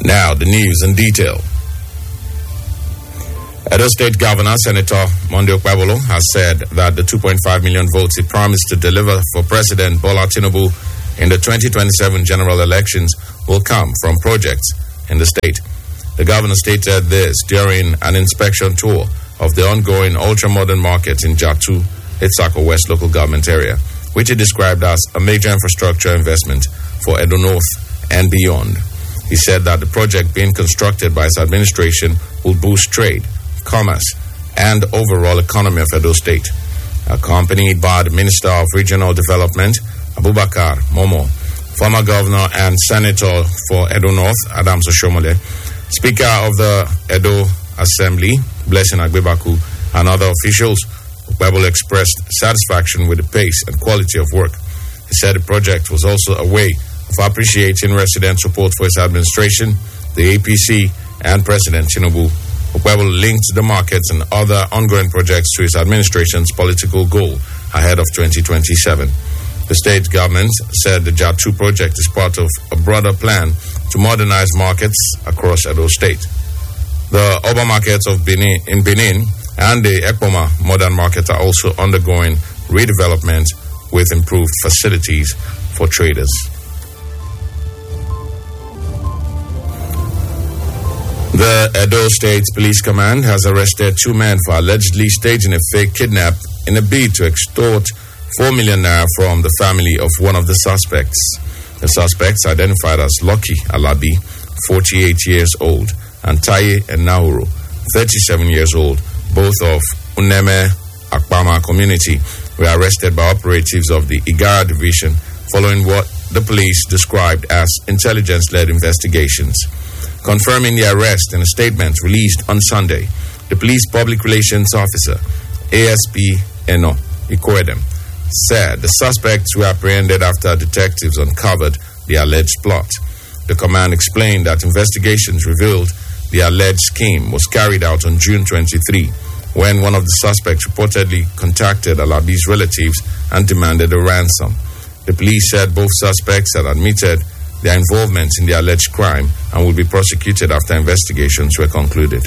Now, the news in detail. Edo State Governor Senator Monday Okpebholo has said that the 2.5 million votes he promised to deliver for President Bola Tinubu in the 2027 general elections will come from projects in the state. The governor stated this during an inspection tour of the ongoing ultra-modern market in Jatu, Itsako West local government area, which he described as a major infrastructure investment for Edo North and beyond. He said that the project being constructed by his administration will boost trade, commerce, and overall economy of Edo State. Accompanied by the Minister of Regional Development, Abubakar Momo, former governor and senator for Edo North, Adams Oshomole, Speaker of the Edo Assembly, Blessing Agbebaku, and other officials, Okpebholo expressed satisfaction with the pace and quality of work. He said the project was also a way of appreciating resident support for his administration, the APC, and President Tinubu. Okpebholo linked the markets and other ongoing projects to his administration's political goal ahead of 2027. The state government said the Jatu project is part of a broader plan to modernize markets across Edo State. The urban markets of Benin and the Ekpoma modern market are also undergoing redevelopment with improved facilities for traders. The Edo State Police Command has arrested 2 men for allegedly staging a fake kidnap in a bid to extort 4 million naira from the family of one of the suspects. The suspects, identified as Lucky Alabi, 48 years old, and Taye Enahoro, 37 years old, both of Uneme Akpama community, were arrested by operatives of the Igara division following what the police described as intelligence-led investigations. Confirming the arrest in a statement released on Sunday, the police public relations officer, ASP Eno Ikoedem, said the suspects were apprehended after detectives uncovered the alleged plot. The command explained that investigations revealed the alleged scheme was carried out on June 23, when one of the suspects reportedly contacted Alabi's relatives and demanded a ransom. The police said both suspects had admitted their involvement in the alleged crime and will be prosecuted after investigations were concluded.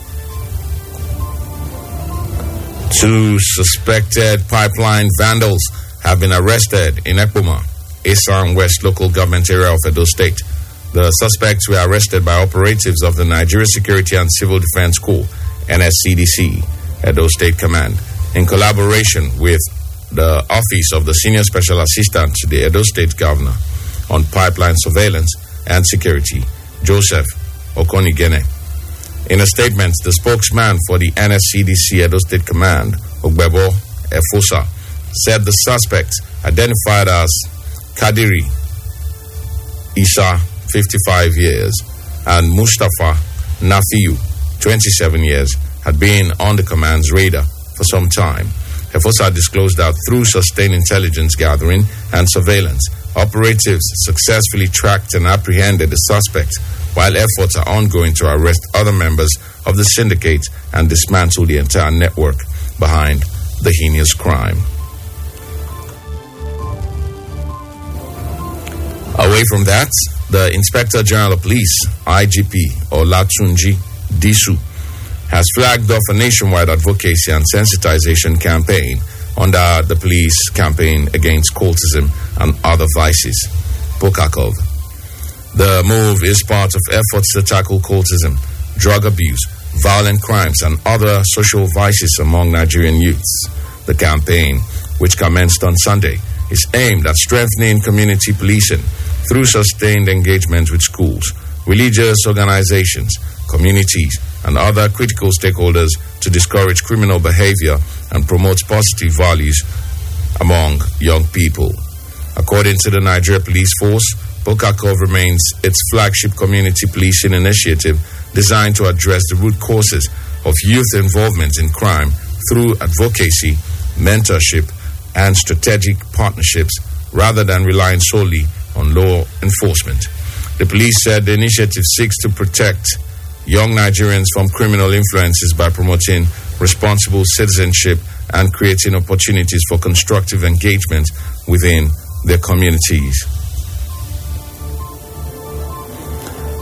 2 suspected pipeline vandals have been arrested in Ekpoma, Esan West local government area of Edo State. The suspects were arrested by operatives of the Nigeria Security and Civil Defense Corps, NSCDC, Edo State Command, in collaboration with the Office of the Senior Special Assistant to the Edo State Governor on Pipeline Surveillance and Security, Joseph Okonigene. In a statement, the spokesman for the NSCDC Edo State Command, Ogbebo Efosa, said the suspects, identified as Kadiri Isa, 55 years, and Mustafa Nafiu, 27 years, had been on the command's radar for some time. Efosa disclosed that through sustained intelligence gathering and surveillance, operatives successfully tracked and apprehended the suspects, while efforts are ongoing to arrest other members of the syndicate and dismantle the entire network behind the heinous crime. Away from that, the Inspector General of Police, IGP Olatunji Disu, has flagged off a nationwide advocacy and sensitization campaign under the police campaign against cultism and other vices, Pokakov. The move is part of efforts to tackle cultism, drug abuse, violent crimes, and other social vices among Nigerian youths. The campaign, which commenced on Sunday, is aimed at strengthening community policing through sustained engagement with schools, religious organizations, communities, and other critical stakeholders to discourage criminal behavior and promote positive values among young people. According to the Nigeria Police Force, Pokakov remains its flagship community policing initiative designed to address the root causes of youth involvement in crime through advocacy, mentorship, and strategic partnerships rather than relying solely on law enforcement. The police said the initiative seeks to protect young Nigerians from criminal influences by promoting responsible citizenship and creating opportunities for constructive engagement within their communities. The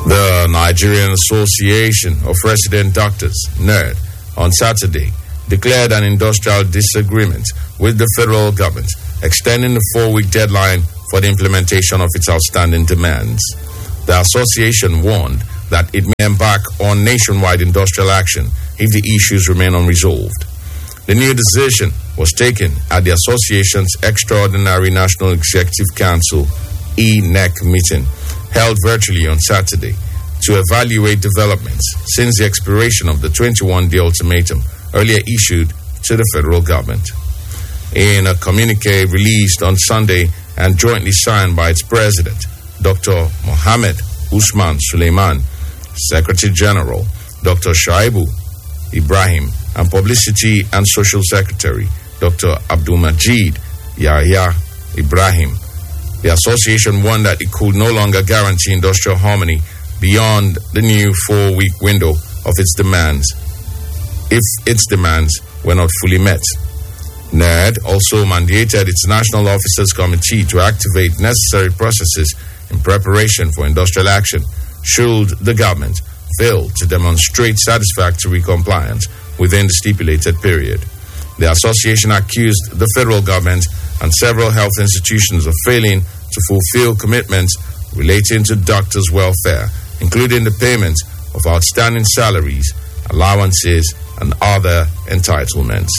Nigerian Association of Resident Doctors, NERD, on Saturday declared an industrial disagreement with the federal government, extending the 4-week deadline for the implementation of its outstanding demands. The association warned that it may embark on nationwide industrial action if the issues remain unresolved. The new decision was taken at the association's Extraordinary National Executive Council (ENEC) meeting held virtually on Saturday to evaluate developments since the expiration of the 21-day ultimatum earlier issued to the federal government. In a communique released on Sunday and jointly signed by its president, Dr. Mohammed Usman Suleiman, Secretary General, Dr. Shaibu Ibrahim, and Publicity and Social Secretary, Dr. Abdulmajid Yahya Ibrahim, the association warned that it could no longer guarantee industrial harmony beyond the new 4-week window of its demands if its demands were not fully met. NERD also mandated its National Officers Committee to activate necessary processes in preparation for industrial action should the government fail to demonstrate satisfactory compliance within the stipulated period. The association accused the federal government and several health institutions of failing to fulfill commitments relating to doctors' welfare, including the payment of outstanding salaries, allowances, and other entitlements.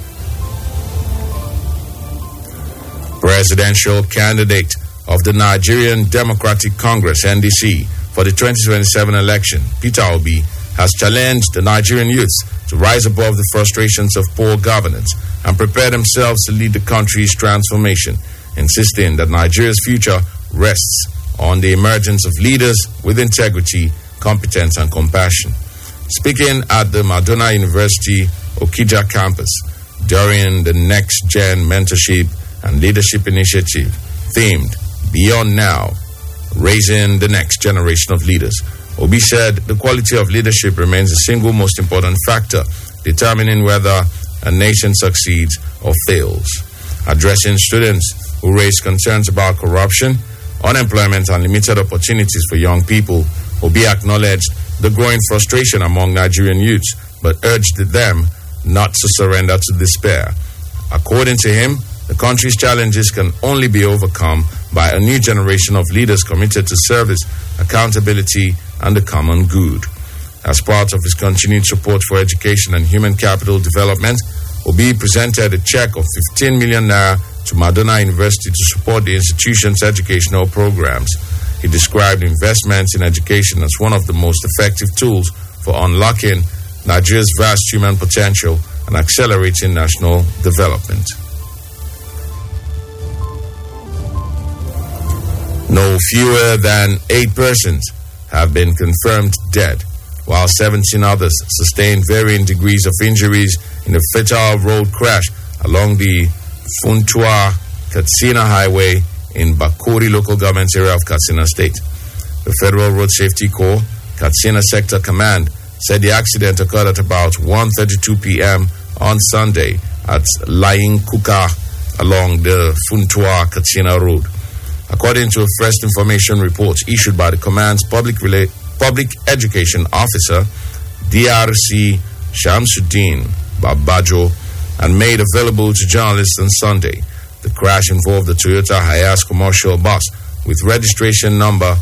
Presidential candidate of the Nigerian Democratic Congress (NDC) for the 2027 election, Peter Obi, has challenged the Nigerian youths to rise above the frustrations of poor governance and prepare themselves to lead the country's transformation, insisting that Nigeria's future rests on the emergence of leaders with integrity, competence, and compassion. Speaking at the Madonna University Okija campus during the Next Gen Mentorship and Leadership Initiative themed Beyond Now, Raising the Next Generation of Leaders, Obi said the quality of leadership remains the single most important factor determining whether a nation succeeds or fails. Addressing students who raised concerns about corruption, unemployment, and limited opportunities for young people, Obi acknowledged the growing frustration among Nigerian youths, but urged them not to surrender to despair. According to him, the country's challenges can only be overcome by a new generation of leaders committed to service, accountability, and the common good. As part of his continued support for education and human capital development, Obi presented a check of 15 million naira to Madonna University to support the institution's educational programs. He described investments in education as one of the most effective tools for unlocking Nigeria's vast human potential and accelerating national development. No fewer than 8 persons have been confirmed dead, while 17 others sustained varying degrees of injuries in a fatal road crash along the Funtua-Katsina Highway in Bakuri local government area of Katsina State. The Federal Road Safety Corps, Katsina Sector Command, said the accident occurred at about 1:32 p.m. on Sunday at Layin Kuka along the Funtua-Katsina Road. According to a first information report issued by the command's public education officer, DRC Shamsuddin Babajo, and made available to journalists on Sunday, the crash involved the Toyota Hiace commercial bus with registration number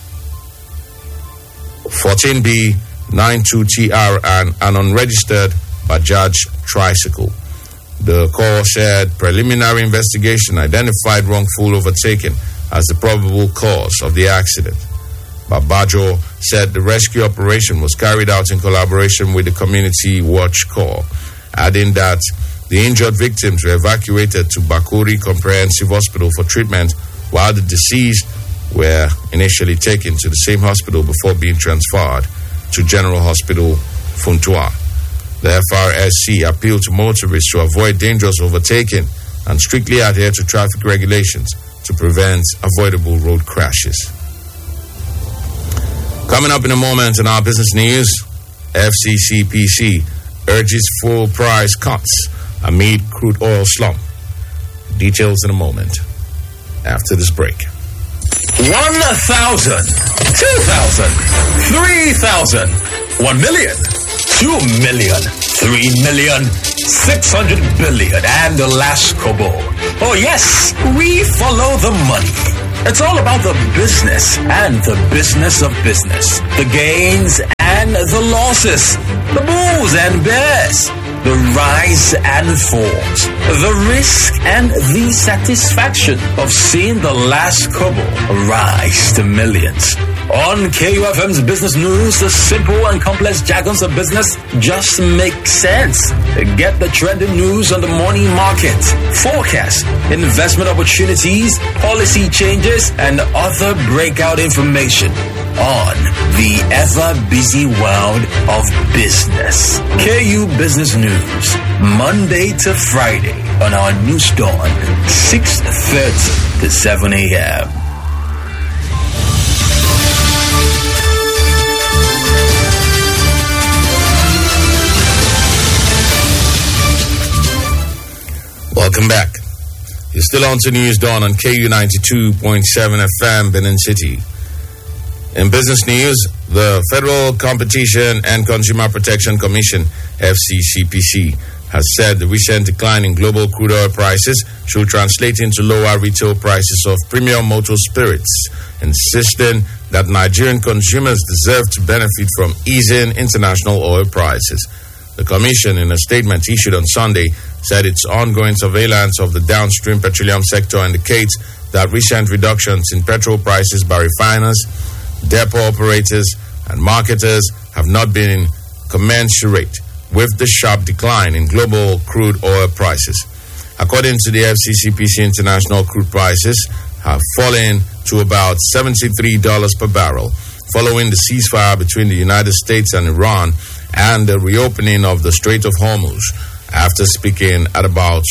14B92TR and an unregistered Bajaj tricycle. The Corps said preliminary investigation identified wrongful overtaking as the probable cause of the accident. Babajo said the rescue operation was carried out in collaboration with the Community Watch Corps, adding that the injured victims were evacuated to Bakuri Comprehensive Hospital for treatment, while the deceased were initially taken to the same hospital before being transferred to General Hospital Funtua. The FRSC appealed to motorists to avoid dangerous overtaking and strictly adhere to traffic regulations to prevent avoidable road crashes. Coming up in a moment in our business news, FCCPC urges full price cuts amid crude oil slump. Details in a moment after this break. 1,000, 2,000, 3,000, 1 million, 2 million, 3 million, 600 billion, and the last kobo. Oh yes, we follow the money. It's all about the business and the business of business. The gains and the losses. The bulls and bears. The rise and falls. The risk and the satisfaction of seeing the last kobo rise to millions. On KUFM's Business News, the simple and complex jargons of business just make sense. Get the trending news on the morning market, forecast, investment opportunities, policy changes, and other breakout information on the ever-busy world of business. KU Business News, Monday to Friday on our news dawn, 6:30 to 7 a.m. Welcome back. You're still on to News Dawn on KU 92.7 FM, Benin City. In business news, the Federal Competition and Consumer Protection Commission, FCCPC, has said the recent decline in global crude oil prices should translate into lower retail prices of premium motor spirits, insisting that Nigerian consumers deserve to benefit from easing international oil prices. The Commission, in a statement issued on Sunday, said its ongoing surveillance of the downstream petroleum sector indicates that recent reductions in petrol prices by refiners, depot operators, and marketers have not been commensurate with the sharp decline in global crude oil prices. According to the FCCPC, international crude prices have fallen to about $73 per barrel, following the ceasefire between the United States and Iran and the reopening of the Strait of Hormuz, after speaking at about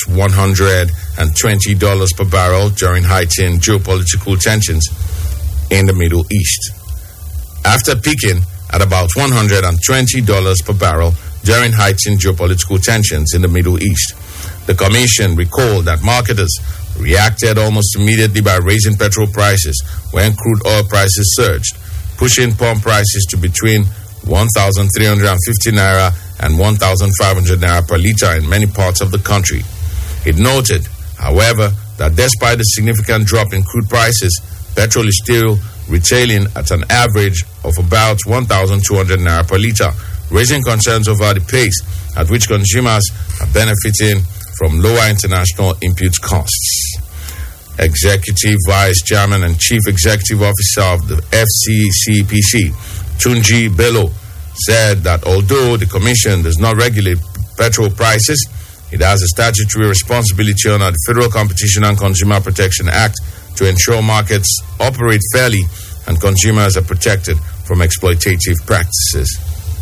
$120 per barrel during heightened geopolitical tensions in the Middle East. After peaking at about $120 per barrel during heightened geopolitical tensions in the Middle East, the Commission recalled that marketers reacted almost immediately by raising petrol prices when crude oil prices surged, pushing pump prices to between 1,350 naira and 1,500 naira per liter in many parts of the country. It noted, however, that despite the significant drop in crude prices, petrol is still retailing at an average of about 1,200 naira per liter, raising concerns over the pace at which consumers are benefiting from lower international input costs. Executive Vice Chairman and Chief Executive Officer of the FCCPC, Tunji Bello, said that although the Commission does not regulate petrol prices, it has a statutory responsibility under the Federal Competition and Consumer Protection Act to ensure markets operate fairly and consumers are protected from exploitative practices.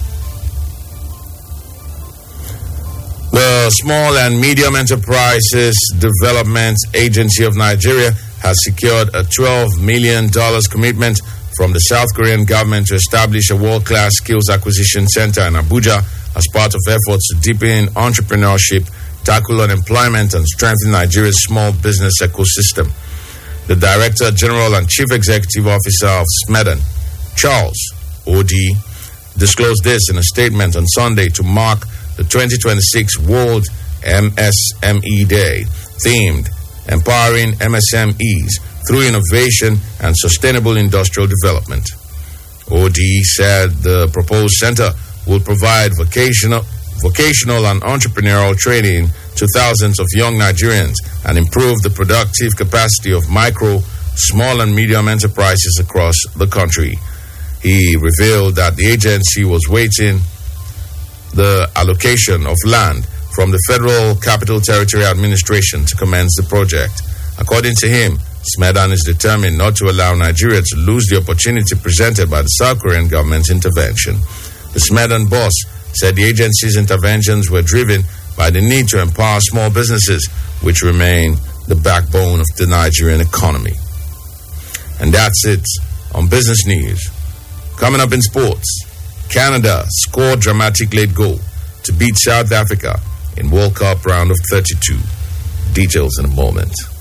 The Small and Medium Enterprises Development Agency of Nigeria has secured a $12 million commitment from the South Korean government to establish a world-class skills acquisition center in Abuja as part of efforts to deepen entrepreneurship, tackle unemployment, and strengthen Nigeria's small business ecosystem. The Director General and Chief Executive Officer of SMEDAN, Charles Odi, disclosed this in a statement on Sunday to mark the 2026 World MSME Day, themed Empowering MSMEs through Innovation and Sustainable Industrial Development. OD said the proposed center will provide vocational and entrepreneurial training to thousands of young Nigerians and improve the productive capacity of micro, small, and medium enterprises across the country. He revealed that the agency was waiting the allocation of land from the Federal Capital Territory Administration to commence the project. According to him, SMEDAN is determined not to allow Nigeria to lose the opportunity presented by the South Korean government's intervention. The SMEDAN boss said the agency's interventions were driven by the need to empower small businesses, which remain the backbone of the Nigerian economy. And that's it on business news. Coming up in sports, Canada scored dramatic late goal to beat South Africa in World Cup round of 32. Details in a moment.